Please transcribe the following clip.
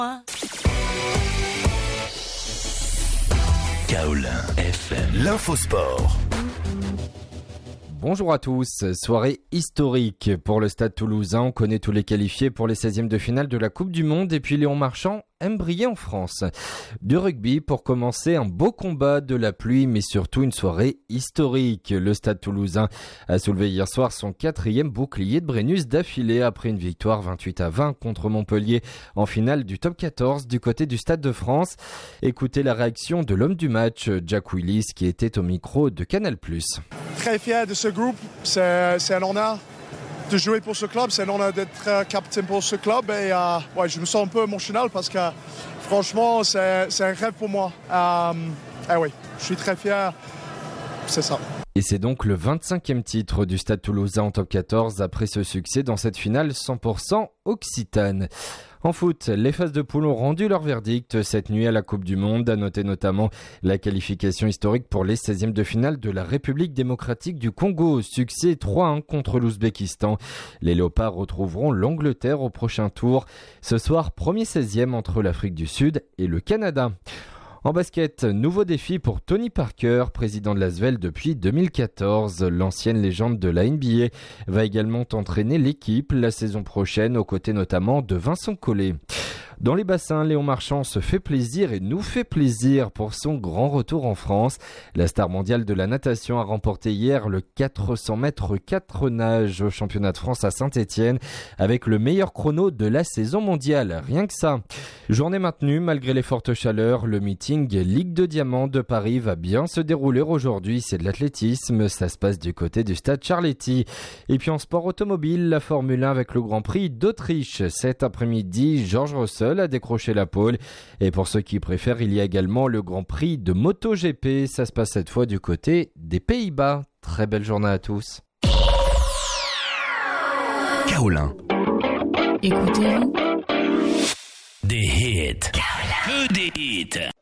Kaolin FM, l'infosport. Bonjour à tous, soirée historique pour le Stade Toulousain. On connaît tous les qualifiés pour les 16e de finale de la Coupe du Monde et puis Léon Marchand aime briller en France. Du rugby pour commencer, un beau combat, de la pluie mais surtout une soirée historique. Le Stade Toulousain a soulevé hier soir son 4e bouclier de Brennus d'affilée après une victoire 28-20 contre Montpellier en finale du top 14 du côté du Stade de France. Écoutez la réaction de l'homme du match, Jack Willis, qui était au micro de Canal+. Très fier de ce groupe, c'est un honneur de jouer pour ce club, c'est un honneur d'être capitaine pour ce club et je me sens un peu émotionnel parce que franchement c'est un rêve pour moi. Je suis très fier, c'est ça. Et c'est donc le 25e titre du Stade Toulousain en top 14 après ce succès dans cette finale 100% occitane. En foot, les phases de poule ont rendu leur verdict cette nuit à la Coupe du Monde. À noter notamment la qualification historique pour les 16e de finale de la République démocratique du Congo. Succès 3-1 contre l'Ouzbékistan. Les Léopards retrouveront l'Angleterre au prochain tour. Ce soir, premier 16e entre l'Afrique du Sud et le Canada. En basket, nouveau défi pour Tony Parker, président de l'Asvel depuis 2014. L'ancienne légende de la NBA va également entraîner l'équipe la saison prochaine, aux côtés notamment de Vincent Collet. Dans les bassins, Léon Marchand se fait plaisir et nous fait plaisir pour son grand retour en France. La star mondiale de la natation a remporté hier le 400 mètres 4 nages au championnat de France à Saint-Étienne avec le meilleur chrono de la saison mondiale. Rien que ça. Journée maintenue malgré les fortes chaleurs. Le meeting Ligue de Diamant de Paris va bien se dérouler aujourd'hui. C'est de l'athlétisme. Ça se passe du côté du stade Charletti. Et puis en sport automobile, la Formule 1 avec le Grand Prix d'Autriche. Cet après-midi, George Russell a décroché la pole. Et pour ceux qui préfèrent, il y a également le Grand Prix de MotoGP. Ça se passe cette fois du côté des Pays-Bas. Très belle journée à tous. Kaolin. Écoutez-vous. Des hits. Que des hits.